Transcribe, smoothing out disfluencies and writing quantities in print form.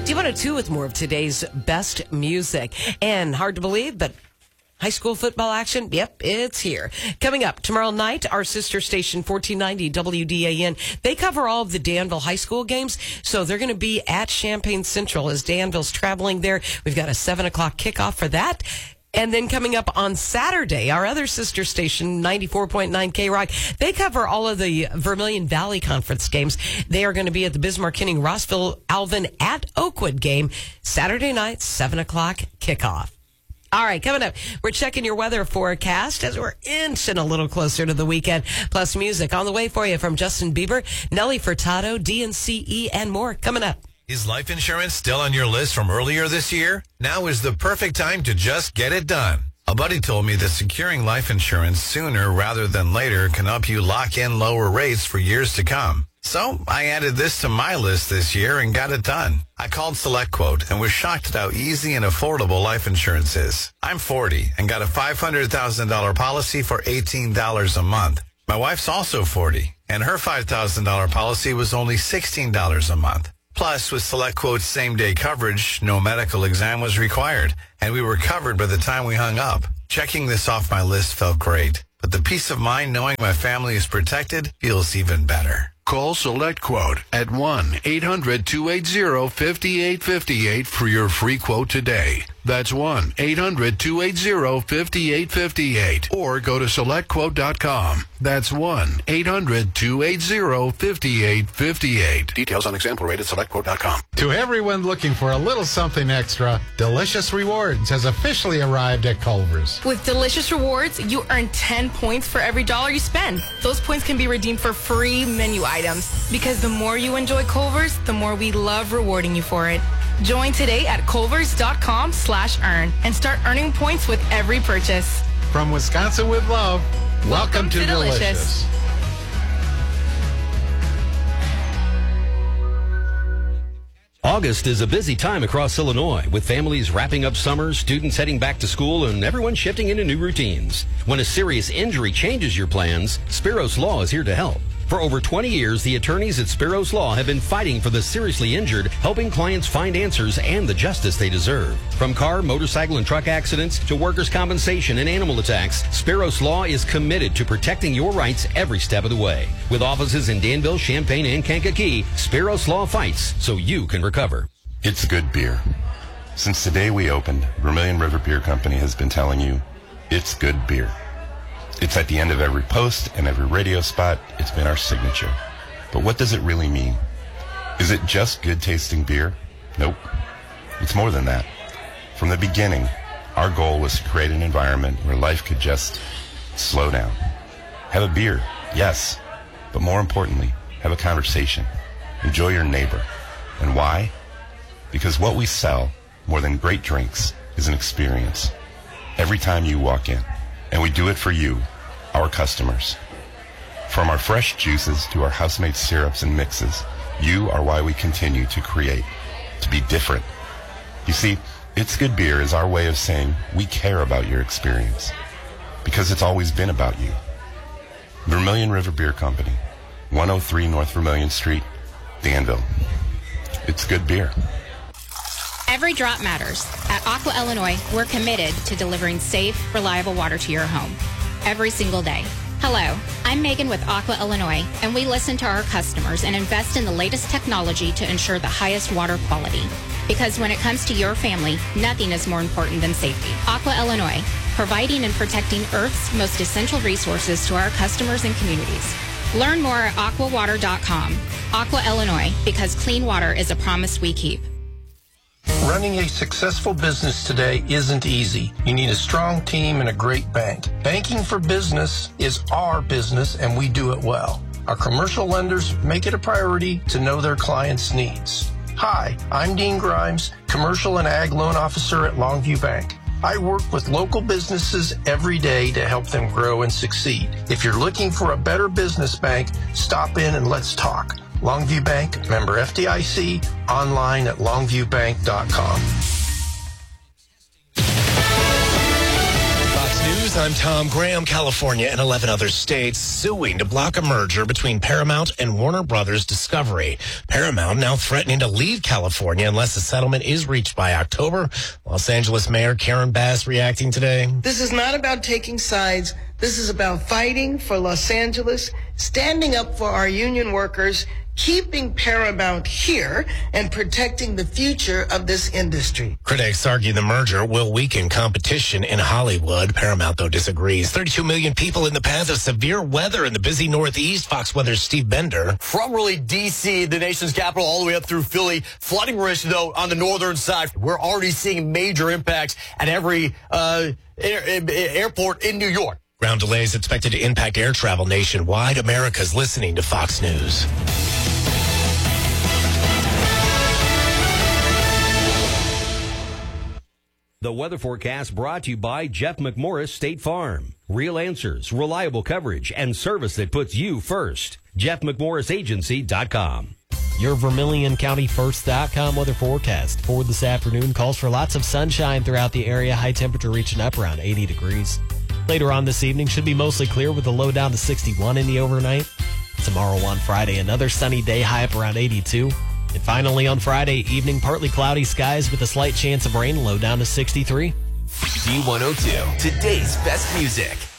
D102 with more of today's best music. And hard to believe, but high school football action, yep, it's here. Coming up tomorrow night, our sister station 1490 WDAN, they cover all of the Danville high school games. So they're going to be at Champaign Central as Danville's traveling there. We've got a 7 o'clock kickoff for that. And then coming up on Saturday, our other sister station, 94.9 K-Rock, they cover all of the Vermilion Valley Conference games. They are going to be at the Bismarck-Kenning Rossville Alvin at Oakwood game, Saturday night, 7 o'clock kickoff. All right, coming up, we're checking your weather forecast as we're inching a little closer to the weekend. Plus music on the way for you from Justin Bieber, Nelly Furtado, DNCE, and more coming up. Is life insurance still on your list from earlier this year? Now is the perfect time to just get it done. A buddy told me that securing life insurance sooner rather than later can help you lock in lower rates for years to come. So I added this to my list this year and got it done. I called SelectQuote and was shocked at how easy and affordable life insurance is. I'm 40 and got a $500,000 policy for $18 a month. My wife's also 40 and her $5,000 policy was only $16 a month. Plus, with SelectQuote's same-day coverage, no medical exam was required, and we were covered by the time we hung up. Checking this off my list felt great, but the peace of mind knowing my family is protected feels even better. Call SelectQuote at 1-800-280-5858 for your free quote today. That's 1-800-280-5858. Or go to SelectQuote.com. That's 1-800-280-5858. Details on example rate at SelectQuote.com. To everyone looking for a little something extra, Delicious Rewards has officially arrived at Culver's. With Delicious Rewards, you earn 10 points for every dollar you spend. Those points can be redeemed for free menu items. Because the more you enjoy Culver's, the more we love rewarding you for it. Join today at culvers.com/earn and start earning points with every purchase. From Wisconsin with love, welcome to Delicious. August is a busy time across Illinois, with families wrapping up summer, students heading back to school, and everyone shifting into new routines. When a serious injury changes your plans, Spiros Law is here to help. For over 20 years, the attorneys at Spiros Law have been fighting for the seriously injured, helping clients find answers and the justice they deserve. From car, motorcycle, and truck accidents to workers' compensation and animal attacks, Spiros Law is committed to protecting your rights every step of the way. With offices in Danville, Champaign, and Kankakee, Spiros Law fights so you can recover. It's good beer. Since the day we opened, Vermilion River Beer Company has been telling you, it's good beer. It's at the end of every post and every radio spot. It's been our signature. But what does it really mean? Is it just good-tasting beer? Nope. It's more than that. From the beginning, our goal was to create an environment where life could just slow down. Have a beer, yes. But more importantly, have a conversation. Enjoy your neighbor. And why? Because what we sell, more than great drinks, is an experience. Every time you walk in. And we do it for you, our customers. From our fresh juices to our house-made syrups and mixes, you are why we continue to create, to be different. You see, It's Good Beer is our way of saying we care about your experience, because it's always been about you. Vermilion River Beer Company, 103 North Vermilion Street, Danville. It's good beer. Every drop matters. At Aqua Illinois, we're committed to delivering safe, reliable water to your home every single day. Hello, I'm Megan with Aqua Illinois, and we listen to our customers and invest in the latest technology to ensure the highest water quality. Because when it comes to your family, nothing is more important than safety. Aqua Illinois, providing and protecting Earth's most essential resources to our customers and communities. Learn more at aquawater.com. Aqua Illinois, because clean water is a promise we keep. Running a successful business today isn't easy. You need a strong team and a great bank. Banking for business is our business, and we do it well. Our commercial lenders make it a priority to know their clients' needs. Hi, I'm Dean Grimes, Commercial and Ag Loan Officer at Longview Bank. I work with local businesses every day to help them grow and succeed. If you're looking for a better business bank, stop in and let's talk. Longview Bank, member FDIC, online at longviewbank.com. Fox News News, I'm Tom Graham. California and 11 other states suing to block a merger between Paramount and Warner Brothers Discovery. Paramount now threatening to leave California unless a settlement is reached by October. Los Angeles Mayor Karen Bass reacting today. This is not about taking sides. This is about fighting for Los Angeles, standing up for our union workers, keeping Paramount here, and protecting the future of this industry. Critics argue the merger will weaken competition in Hollywood. Paramount, though, disagrees. 32 million people in the path of severe weather in the busy Northeast. Fox Weather's Steve Bender. From really D.C., the nation's capital, all the way up through Philly. Flooding risk, though, on the northern side. We're already seeing major impacts at every airport in New York. Ground delays expected to impact air travel nationwide. America's listening to Fox News. The weather forecast brought to you by Jeff McMorris State Farm. Real answers, reliable coverage, and service that puts you first. JeffMcMorrisAgency.com. Your VermilionCountyFirst.com weather forecast for this afternoon calls for lots of sunshine throughout the area. High temperature reaching up around 80 degrees. Later on this evening should be mostly clear with a low down to 61 in the overnight. Tomorrow on Friday, another sunny day, high up around 82. And finally on Friday evening, partly cloudy skies with a slight chance of rain, low down to 63. B102, today's best music.